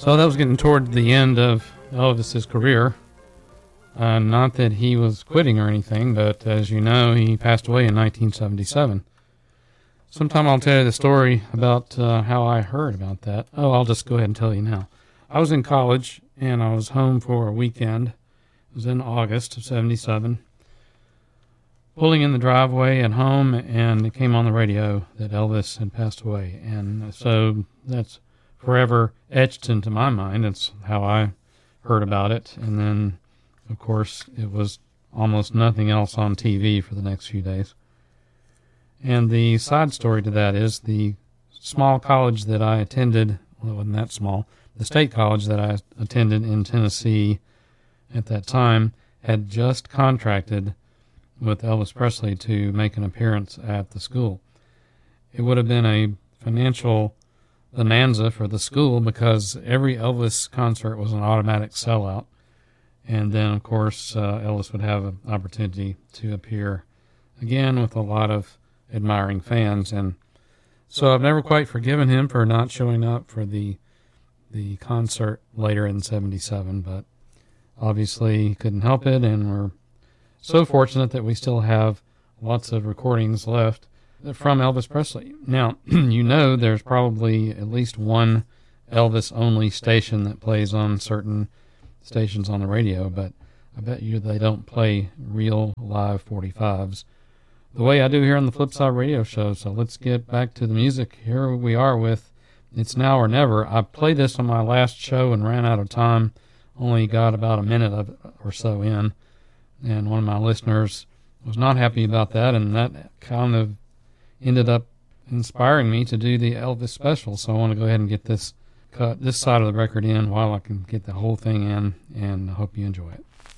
So that was getting toward the end of Elvis's career. Not that he was quitting or anything, but as you know, he passed away in 1977. Sometime I'll tell you the story about how I heard about that. Oh, I'll just go ahead and tell you now. I was in college, and I was home for a weekend. It was in August of 77. Pulling in the driveway at home, and it came on the radio that Elvis had passed away. And so that's forever etched into my mind. It's how I heard about it. And then, of course, it was almost nothing else on TV for the next few days. And the side story to that is the small college that I attended, well, it wasn't that small, the state college that I attended in Tennessee at that time had just contracted with Elvis Presley to make an appearance at the school. It would have been a financial bonanza for the school because every Elvis concert was an automatic sellout. And then, of course, Elvis would have an opportunity to appear again with a lot of admiring fans. And so I've never quite forgiven him for not showing up for the concert later in 77, but obviously he couldn't help it, and we're so fortunate that we still have lots of recordings left from Elvis Presley. Now, you know there's probably at least one Elvis-only station that plays on certain stations on the radio, but I bet you they don't play real live 45s the way I do here on the Flipside Radio Show. So let's get back to the music. Here we are with It's Now or Never. I played this on my last show and ran out of time. Only got about a minute of it or so in. And one of my listeners was not happy about that, and that kind of ended up inspiring me to do the Elvis special. So I want to go ahead and get this side of the record in while I can get the whole thing in, and I hope you enjoy it.